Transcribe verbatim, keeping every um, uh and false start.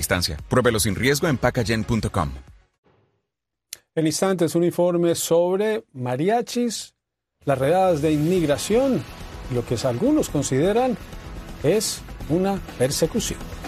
distancia. Pruébelo sin riesgo en pacagen punto com. En instantes, un informe sobre mariachis, las redadas de inmigración, lo que algunos consideran es una persecución.